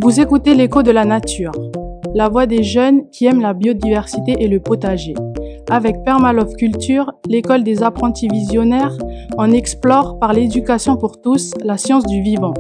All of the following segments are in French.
Vous écoutez l'écho de la nature, la voix des jeunes qui aiment la biodiversité et le potager. Avec Permalove Culture, l'école des apprentis visionnaires, on explore par l'éducation pour tous la science du vivant.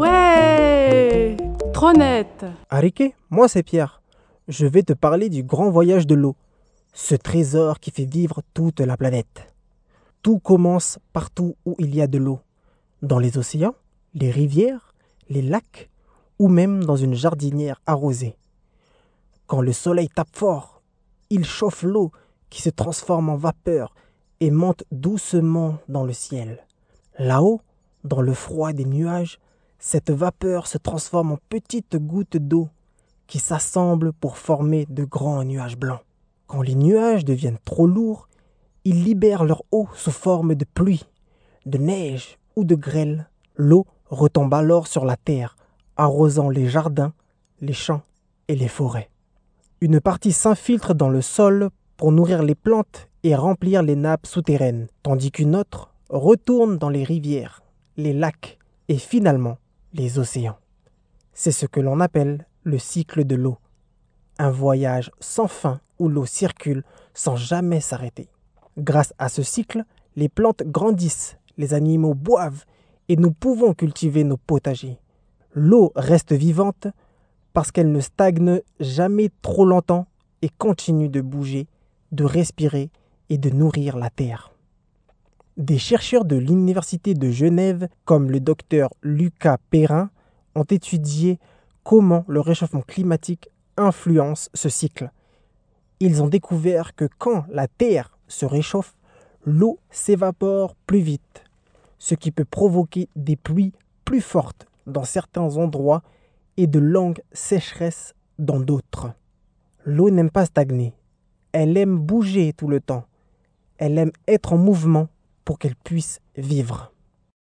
Ouais, trop net. Arike, moi c'est Pierre. Je vais te parler du grand voyage de l'eau, ce trésor qui fait vivre toute la planète. Tout commence partout où il y a de l'eau, dans les océans, les rivières, les lacs ou même dans une jardinière arrosée. Quand le soleil tape fort, il chauffe l'eau qui se transforme en vapeur et monte doucement dans le ciel. Là-haut, dans le froid des nuages, cette vapeur se transforme en petites gouttes d'eau qui s'assemblent pour former de grands nuages blancs. Quand les nuages deviennent trop lourds, ils libèrent leur eau sous forme de pluie, de neige ou de grêle. L'eau retombe alors sur la terre, arrosant les jardins, les champs et les forêts. Une partie s'infiltre dans le sol pour nourrir les plantes et remplir les nappes souterraines, tandis qu'une autre retourne dans les rivières, les lacs et finalement les océans. C'est ce que l'on appelle le cycle de l'eau, un voyage sans fin où l'eau circule sans jamais s'arrêter. Grâce à ce cycle, les plantes grandissent, les animaux boivent et nous pouvons cultiver nos potagers. L'eau reste vivante parce qu'elle ne stagne jamais trop longtemps et continue de bouger, de respirer et de nourrir la terre. Des chercheurs de l'Université de Genève, comme le docteur Lucas Perrin, ont étudié comment le réchauffement climatique influence ce cycle. Ils ont découvert que quand la Terre se réchauffe, l'eau s'évapore plus vite, ce qui peut provoquer des pluies plus fortes dans certains endroits et de longues sécheresses dans d'autres. L'eau n'aime pas stagner, elle aime bouger tout le temps, elle aime être en mouvement pour qu'elle puisse vivre.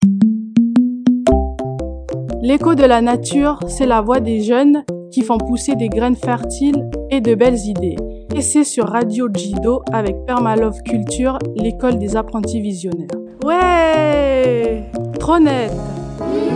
L'écho de la nature, c'est la voix des jeunes qui font pousser des graines fertiles et de belles idées. Et c'est sur Radio Jido avec Permalove Culture, l'école des apprentis visionnaires. Ouais, trop net.